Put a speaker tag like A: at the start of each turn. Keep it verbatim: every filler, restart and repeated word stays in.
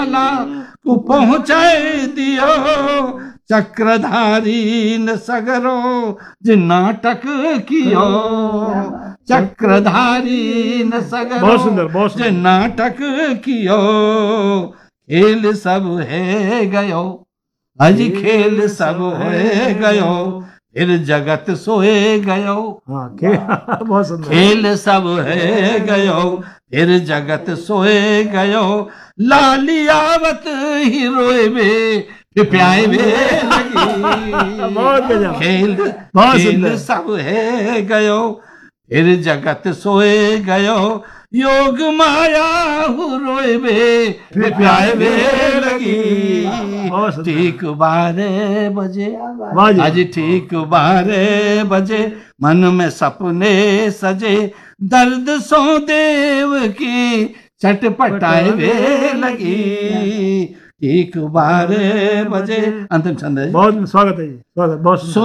A: को पहुँचाए दियो चक्रधारी न सगरो जिन नाटक कियो चक्रधारी न सगरो
B: बहुत सुंदर बहुत सुंदर
A: जिन नाटक कियो खेल सब है गयो अजी खेल सब है गयो फिर जगत सोए गयो।
B: हाँ खे बहुत सुंदर
A: खेल सब है गयो फिर जगत सोए गयो लाली आवत ही रोए में प्याए में लगी।
B: बहुत गजब
A: खेल
B: बहुत
A: खेल
B: सुंदर
A: सब है गयो फिर जगत सोए गयो योग माया हु रोए में प्याए में लगी।
B: बहुत सुंदर
A: ठीक बारह बजे
B: वाह जी
A: आज ठीक बारह बजे मन में सपने सजे दर्द सो देव की चटपटाए वे लगी। ठीक बारह बजे अंतिम छंद है।
B: बहुत स्वागत है जी स्वागत बहुत सुंदर।